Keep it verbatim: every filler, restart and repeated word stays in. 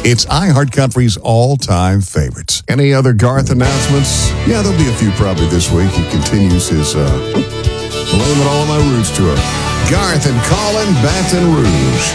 It's iHeartCountry's all-time favorites. Any other Garth announcements? Yeah, there'll be a few probably this week. He continues his uh, Blame It All on My Roots tour. Garth and Colin, Baton Rouge.